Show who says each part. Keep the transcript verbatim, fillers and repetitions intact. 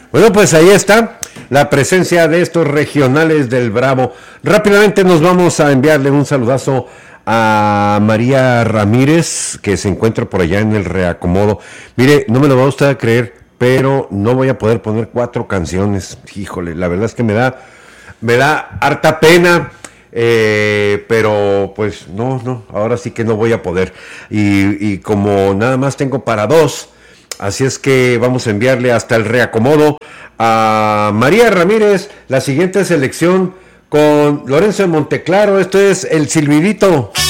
Speaker 1: Bueno, pues ahí está la presencia de estos regionales del Bravo. Rápidamente nos vamos a enviarle un saludazo a María Ramírez, que se encuentra por allá en el reacomodo. Mire, no me lo va usted a creer, pero no voy a poder poner cuatro canciones. Híjole, la verdad es que me da, me da harta pena. Eh, pero pues no, no, ahora sí que no voy a poder. Y, y como nada más tengo para dos, así es que vamos a enviarle hasta el reacomodo a María Ramírez la siguiente selección con Lorenzo de Monteclaro. Esto es El Silbidito.